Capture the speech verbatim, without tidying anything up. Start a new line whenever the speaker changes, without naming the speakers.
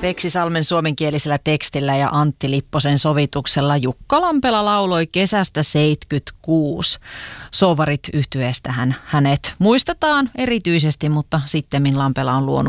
Peksi Salmen suomenkielisellä tekstillä ja Antti Lipposen sovituksella Jukka Lampela lauloi kesästä seitsemänkymmentäkuusi. Sovarit -yhtyeestä hän hänet muistetaan erityisesti, mutta sittemmin Lampela on luonut